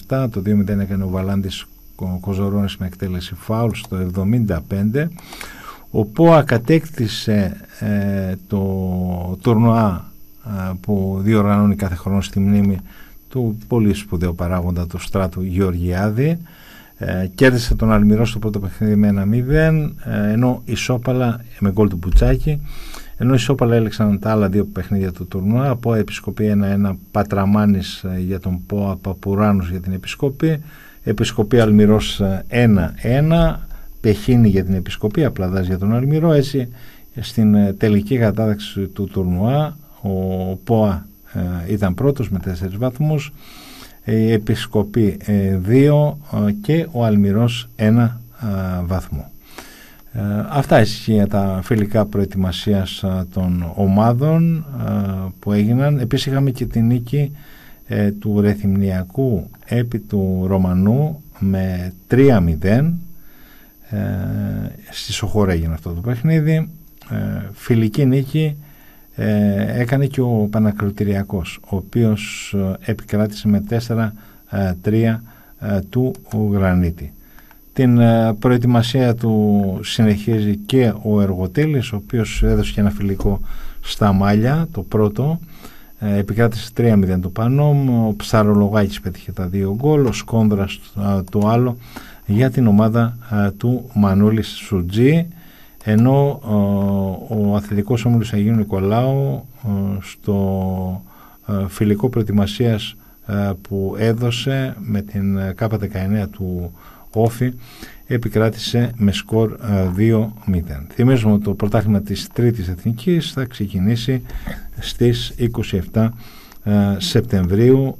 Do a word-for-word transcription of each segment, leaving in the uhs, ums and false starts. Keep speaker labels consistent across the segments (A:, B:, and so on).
A: επτά, το δύο μηδέν έκανε ο Βαλάντης Κοζορώνης με εκτέλεση φάουλ στο εβδομήντα πέντε. Ο ΠΟΑ κατέκτησε ε, το τουρνουά ε, που διοργανώνει κάθε χρόνο στη μνήμη του πολύ σπουδαίου παράγοντα του Στράτου Γεωργιάδη. Ε, κέρδισε τον Αλμυρό στο πρώτο παιχνίδι με ένα μηδέν, ε, ενώ ισόπαλα με γκολ του Μπουτσάκη, ενώ ισόπαλα έλεξαν τα άλλα δύο παιχνίδια του τουρνουά. ΠΟΑ Επισκοπή ένα ένα, Πατραμάνης ε, για τον ΠΟΑ, Παπουράνος για την Επισκοπή, Επισκοπή Αλμυρός ένα ένα, Πεχίνη για την Επισκοπή, Απλαδάς για τον Αλμυρό. Έτσι στην ε, τελική κατάταξη του τουρνουά ο ΠΟΑ ε, ήταν πρώτος με τέσσερις βαθμούς, η Επισκοπή δύο και ο Αλμυρός ένα βαθμό. Ε, αυτά ισχύει για τα φιλικά προετοιμασίας των ομάδων ε, που έγιναν. Επίσης είχαμε και την νίκη ε, του Ρεθυμνιακού επί του Ρωμανού με τρία μηδέν. Ε, στη Σοχώρα έγινε αυτό το παιχνίδι. Ε, φιλική νίκη Ε, έκανε και ο Πανακροτηριακός, ο οποίος ε, επικράτησε με τέσσερα τρία ε, του Γρανίτη. Την ε, προετοιμασία του συνεχίζει και ο Εργοτέλης, ο οποίος έδωσε και ένα φιλικό στα Μάλια, το πρώτο, ε, επικράτησε τρία μηδέν του Πανόμ, ο Ψαρολογάκης πέτυχε τα δύο γκολ, ο Σκόνδρας ε, το άλλο για την ομάδα ε, του Μανούλη Σουτζή, ενώ ο, ο αθλητικός όμιλος Αγίου Νικολάου στο φιλικό προετοιμασίας που έδωσε με την ΚΑΠΑ δεκαεννέα του Όφη επικράτησε με σκορ δύο μηδέν. Θυμίζουμε ότι το πρωτάθλημα της Τρίτης Εθνικής θα ξεκινήσει στις είκοσι επτά Σεπτεμβρίου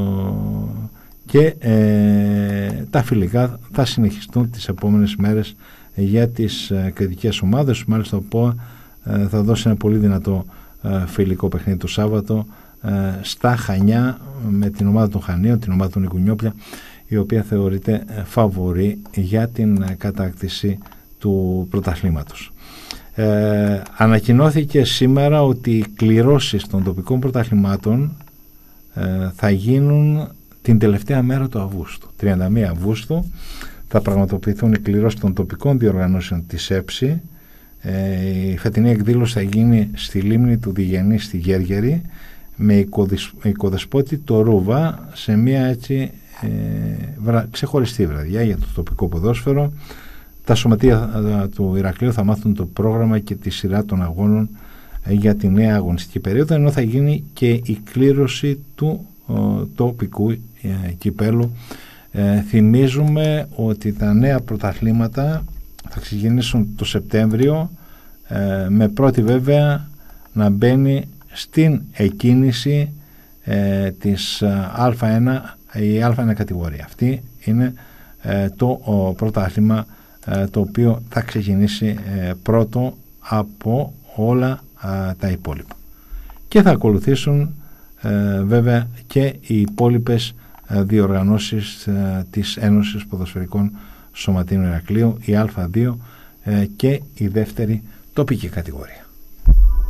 A: και ε, τα φιλικά θα συνεχιστούν τις επόμενες μέρες για τις ε, κριτικές ομάδες. Μάλιστα ο ΠΟΑ ε, θα δώσει ένα πολύ δυνατό ε, φιλικό παιχνίδι το Σάββατο ε, στα Χανιά με την ομάδα των Χανίων, την ομάδα των Ικουνιόπλια, η οποία θεωρείται ε, φαβορή για την ε, κατάκτηση του πρωταθλήματος. Ε, ανακοινώθηκε σήμερα ότι οι κληρώσεις των τοπικών πρωταθλημάτων ε, θα γίνουν την τελευταία μέρα του Αυγούστου, τριάντα μία Αυγούστου. Θα πραγματοποιηθούν οι κληρώσεις των τοπικών διοργανώσεων της ΕΨΗ. Ε, η φετινή εκδήλωση θα γίνει στη λίμνη του Διγενή στη Γέργερη με οικοδεσπότη το Ρούβα, σε μια έτσι ε, βρα, ξεχωριστή βραδιά για το τοπικό ποδόσφαιρο. Τα σωματεία του Ηρακλείου θα μάθουν το πρόγραμμα και τη σειρά των αγώνων για τη νέα αγωνιστική περίοδο, ενώ θα γίνει και η κλήρωση του ο, τοπικού ε, κυπέλου. Ε, θυμίζουμε ότι τα νέα πρωταθλήματα θα ξεκινήσουν το Σεπτέμβριο, ε, με πρώτη βέβαια να μπαίνει στην εκκίνηση ε, της Α1, η Α1 κατηγορία. Αυτή είναι ε, το ο, πρωτάθλημα ε, το οποίο θα ξεκινήσει ε, πρώτο από όλα ε, τα υπόλοιπα. Και θα ακολουθήσουν ε, βέβαια και οι υπόλοιπες διοργανώσεις ε, της Ένωσης Ποδοσφαιρικών Σωματείων Ηρακλείου, η Α2 ε, και η δεύτερη τοπική κατηγορία.